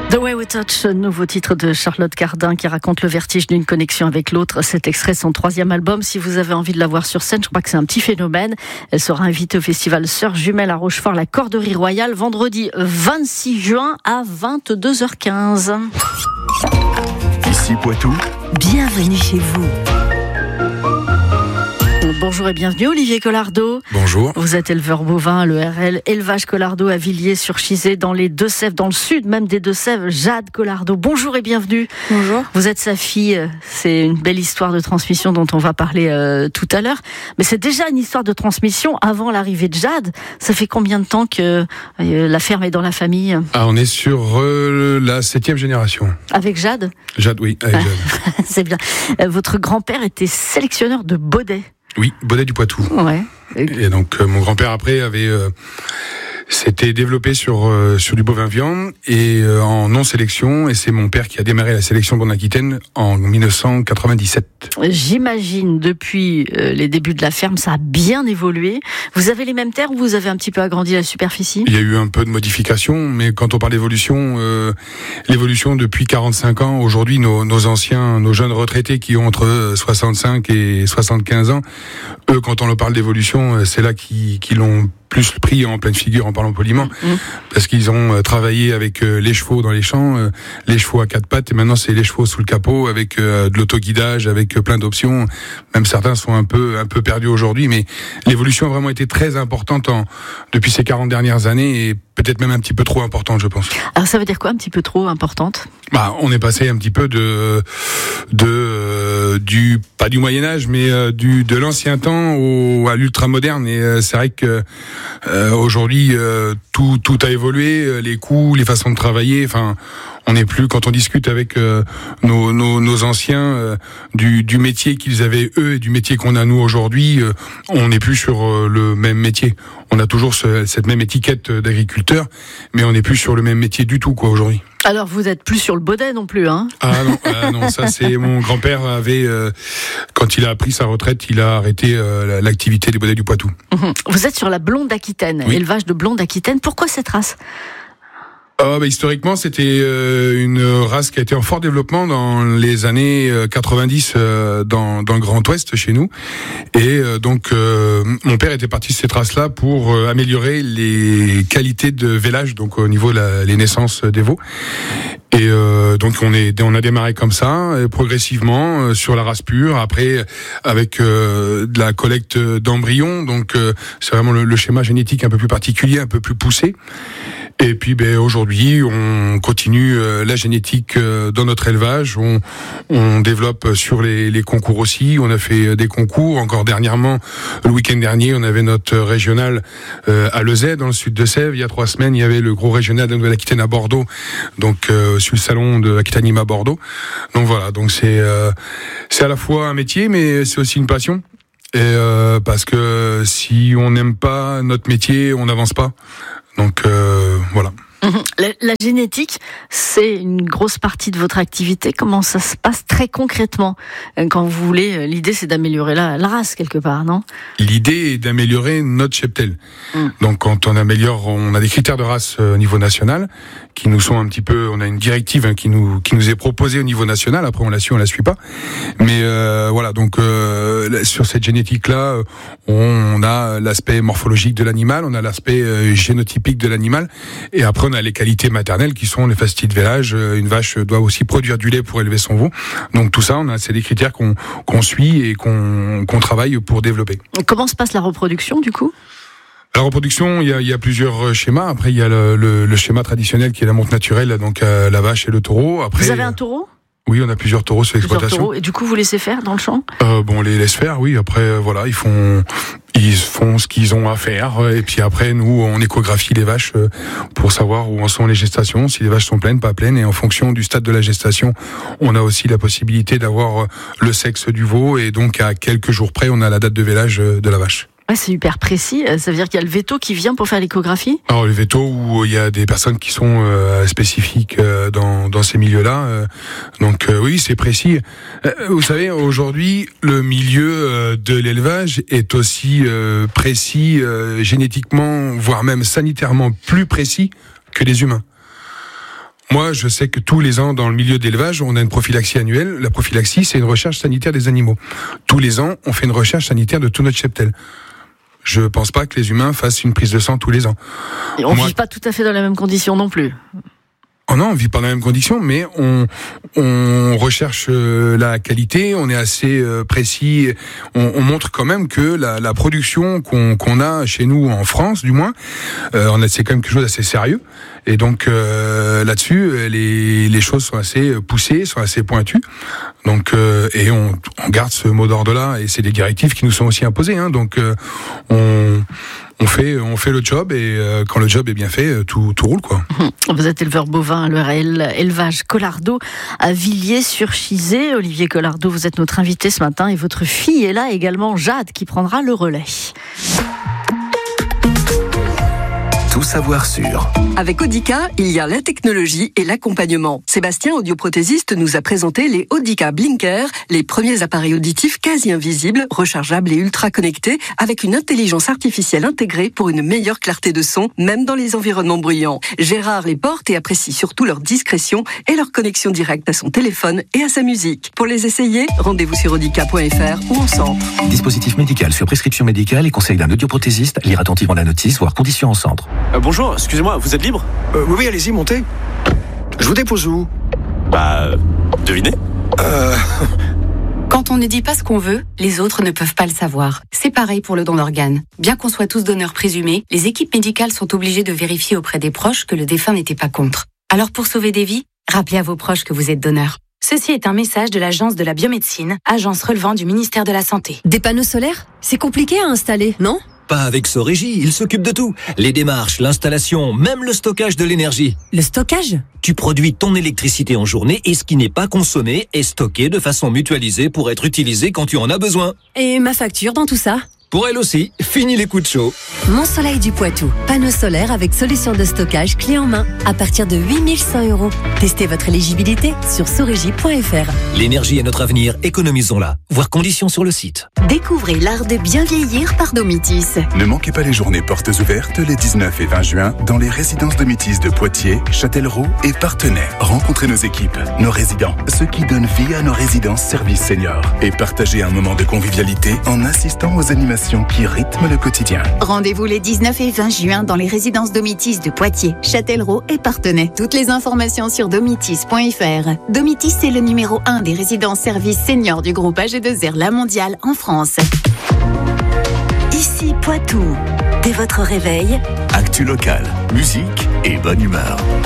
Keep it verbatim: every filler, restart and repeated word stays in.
The Way We Touch, nouveau titre de Charlotte Cardin qui raconte le vertige d'une connexion avec l'autre. Cet extrait de son troisième album. Si vous avez envie de la voir sur scène, je crois que c'est un petit phénomène. Elle sera invitée au festival Sœurs Jumelles à Rochefort, la Corderie Royale, vendredi vingt-six juin à vingt-deux heures quinze. Ici Poitou. Bienvenue chez vous. Bonjour et bienvenue Olivier Collardeau. Bonjour. Vous êtes éleveur bovin, le R L Élevage Collardeau à Villiers-sur-Chizé dans les Deux-Sèvres, dans le sud même des Deux-Sèvres. Jade Collardeau, bonjour et bienvenue. Bonjour. Vous êtes sa fille, c'est une belle histoire de transmission dont on va parler euh, tout à l'heure. Mais c'est déjà une histoire de transmission avant l'arrivée de Jade. Ça fait combien de temps que euh, la ferme est dans la famille ? Ah, on est sur euh, la septième génération. Avec Jade ? Jade, oui, avec Jade. C'est bien. Euh, votre grand-père était sélectionneur de Baudet. Oui, Baudet du Poitou. Ouais. Et donc euh, mon grand-père après avait euh, s'était développé sur euh, sur du bovin viande et euh, en non sélection, et c'est mon père qui a démarré la sélection de Aquitaine en dix-neuf cent quatre-vingt-dix-sept. J'imagine depuis euh, les débuts de la ferme, ça a bien évolué. Vous avez les mêmes terres ou vous avez un petit peu agrandi la superficie ? Il y a eu un peu de modification, mais quand on parle d'évolution, euh, l'évolution depuis quarante-cinq ans, aujourd'hui nos, nos anciens, nos jeunes retraités qui ont entre soixante-cinq et soixante-quinze ans, eux quand on leur parle d'évolution, c'est là qu'ils, qu'ils l'ont plus pris en pleine figure en parlant poliment, mmh. parce qu'ils ont euh, travaillé avec euh, les chevaux dans les champs, euh, les chevaux à quatre pattes, et maintenant c'est les chevaux sous le capot avec euh, de l'autoguidage, avec euh, plein d'options. Même certains sont un peu un peu perdus aujourd'hui, mais l'évolution a vraiment été très importante en, depuis ces quarante dernières années, et peut-être même un petit peu trop importante, je pense. Alors ça veut dire quoi, un petit peu trop importante ? Bah, on est passé un petit peu de de euh, du pas du Moyen Âge, mais euh, du de l'ancien temps au à l'ultra moderne, et euh, c'est vrai que Euh, aujourd'hui, euh, tout tout a évolué, euh, les coûts, les façons de travailler. Enfin, on n'est plus, quand on discute avec euh, nos, nos nos anciens euh, du du métier qu'ils avaient eux et du métier qu'on a nous aujourd'hui, euh, on n'est plus sur euh, le même métier. On a toujours ce, cette même étiquette d'agriculteur, mais on n'est plus sur le même métier du tout, quoi, aujourd'hui. Alors vous êtes plus sur le Baudet non plus, hein ? Ah non, ah non, ça c'est mon grand-père avait euh, quand il a pris sa retraite, il a arrêté euh, l'activité des Baudets du Poitou. Mmh. Vous êtes sur la blonde Aquitaine, oui. Élevage de blonde Aquitaine. Pourquoi cette race ? Ah bah, historiquement, c'était euh, une race qui a été en fort développement dans les années euh, quatre-vingt-dix euh, dans, dans le Grand Ouest chez nous. Et euh, donc, euh, mon père était parti de cette race-là pour euh, améliorer les qualités de vélage, donc au niveau de la, les naissances des veaux. Et euh, donc, on est, on a démarré comme ça, euh, progressivement euh, sur la race pure. Après, avec euh, de la collecte d'embryons. Donc, euh, c'est vraiment le, le schéma génétique un peu plus particulier, un peu plus poussé. Et puis ben aujourd'hui, on continue euh, la génétique euh, dans notre élevage. On, on développe sur les, les concours aussi. On a fait des concours. Encore dernièrement, le week-end dernier, on avait notre régional euh, à Lezay, dans le sud de Sèvres. Il y a trois semaines, il y avait le gros régional de Nouvelle-Aquitaine à Bordeaux, donc euh, sur le salon de Aquitanisme à Bordeaux. Donc voilà, donc c'est euh, c'est à la fois un métier, mais c'est aussi une passion. Et euh, parce que si on n'aime pas notre métier, on n'avance pas. Donc euh, voilà. La, la génétique, c'est une grosse partie de votre activité. Comment ça se passe très concrètement quand vous voulez ? L'idée, c'est d'améliorer la, la race quelque part, non ? L'idée est d'améliorer notre cheptel. Mm. Donc, quand on améliore, on a des critères de race au niveau national qui nous sont un petit peu. On a une directive hein, qui nous qui nous est proposée au niveau national. Après, on la suit, on la suit pas. Mais euh, voilà. Donc, euh, sur cette génétique-là, on a l'aspect morphologique de l'animal, on a l'aspect euh, génotypique de l'animal, et après on a les qualités maternelles qui sont les facilités de vélage. Une vache doit aussi produire du lait pour élever son veau. Donc tout ça, on a, c'est des critères qu'on, qu'on suit et qu'on, qu'on travaille pour développer. Comment se passe la reproduction du coup ? La reproduction, il y a, il y a plusieurs schémas. Après, il y a le, le, le schéma traditionnel qui est la monte naturelle, donc euh, la vache et le taureau. Après, vous avez un taureau ? Oui, on a plusieurs taureaux sur l'exploitation. Taureaux. Et du coup, vous laissez faire dans le champ ? euh, Bon, on les laisse faire, oui. Après, euh, voilà, ils font, ils font ce qu'ils ont à faire. Et puis après, nous, on échographie les vaches euh, pour savoir où en sont les gestations, si les vaches sont pleines, pas pleines. Et en fonction du stade de la gestation, on a aussi la possibilité d'avoir euh, le sexe du veau. Et donc, à quelques jours près, on a la date de vélage euh, de la vache. Ouais, c'est hyper précis. Ça veut dire qu'il y a le veto qui vient pour faire l'échographie ? Alors le veto, où il y a des personnes qui sont euh, spécifiques euh, dans dans ces milieux-là. Euh, donc euh, oui, c'est précis. Euh, vous savez, aujourd'hui, le milieu euh, de l'élevage est aussi euh, précis euh, génétiquement, voire même sanitairement plus précis que les humains. Moi, je sais que tous les ans, dans le milieu d'élevage, on a une prophylaxie annuelle. La prophylaxie, c'est une recherche sanitaire des animaux. Tous les ans, on fait une recherche sanitaire de tout notre cheptel. Je pense pas que les humains fassent une prise de sang tous les ans. Et on ne vit pas tout à fait dans les mêmes conditions non plus. Oh non, on vit pas dans les mêmes conditions, mais on on recherche euh, la qualité, on est assez euh, précis, on, on montre quand même que la, la production qu'on qu'on a chez nous en France, du moins, euh, on a c'est quand même quelque chose d'assez sérieux. Et donc euh, là-dessus, les les choses sont assez poussées, sont assez pointues. Donc euh, et on on garde ce mot d'ordre-là, et c'est des directives qui nous sont aussi imposées. Hein, donc euh, on On fait, on fait le job, et euh, quand le job est bien fait, tout, tout roule, quoi. Vous êtes éleveur bovin à l'E élevage Collardo à Villiers-sur-Chizé. Olivier Collardo, vous êtes notre invité ce matin, et votre fille est là également, Jade, qui prendra le relais. Tout savoir sur. Avec Audica, il y a la technologie et l'accompagnement. Sébastien, audioprothésiste, nous a présenté les Audica Blinker, les premiers appareils auditifs quasi invisibles, rechargeables et ultra connectés, avec une intelligence artificielle intégrée pour une meilleure clarté de son, même dans les environnements bruyants. Gérard les porte et apprécie surtout leur discrétion et leur connexion directe à son téléphone et à sa musique. Pour les essayer, rendez-vous sur audica point f r ou en centre. Dispositif médical sur prescription médicale et conseil d'un audioprothésiste. Lire attentivement la notice, voire conditions en centre. Euh, bonjour, excusez-moi, vous êtes libre ? euh, Oui, oui, allez-y, montez. Je vous dépose où ? Bah, devinez. Euh... Quand on ne dit pas ce qu'on veut, les autres ne peuvent pas le savoir. C'est pareil pour le don d'organes. Bien qu'on soit tous donneurs présumés, les équipes médicales sont obligées de vérifier auprès des proches que le défunt n'était pas contre. Alors pour sauver des vies, rappelez à vos proches que vous êtes donneur. Ceci est un message de l'Agence de la biomédecine, agence relevant du ministère de la Santé. Des panneaux solaires ? C'est compliqué à installer, non ? Pas avec Sorégie, il s'occupe de tout. Les démarches, l'installation, même le stockage de l'énergie. Le stockage ? Tu produis ton électricité en journée et ce qui n'est pas consommé est stocké de façon mutualisée pour être utilisé quand tu en as besoin. Et ma facture dans tout ça ? Pour elle aussi, fini les coups de chaud. Mon Soleil du Poitou. Panneaux solaires avec solution de stockage clé en main. À partir de huit mille cent euros. Testez votre éligibilité sur sorégie point f r. L'énergie est notre avenir, économisons-la. Voir conditions sur le site. Découvrez l'art de bien vieillir par Domitis. Ne manquez pas les journées portes ouvertes les dix-neuf et vingt juin dans les résidences Domitis de Poitiers, Châtellerault et Parthenay. Rencontrez nos équipes, nos résidents, ceux qui donnent vie à nos résidences services seniors, et partagez un moment de convivialité en assistant aux animations qui rythment le quotidien. Rendez-vous les dix-neuf et vingt juin dans les résidences Domitis de Poitiers, Châtellerault et Parthenay. Toutes les informations sur domitis point f r. Domitis est le numéro un des résidences services seniors du groupe A G deux R La Mondiale en France. Ici Poitou. Dès votre réveil, actu local, musique et bonne humeur.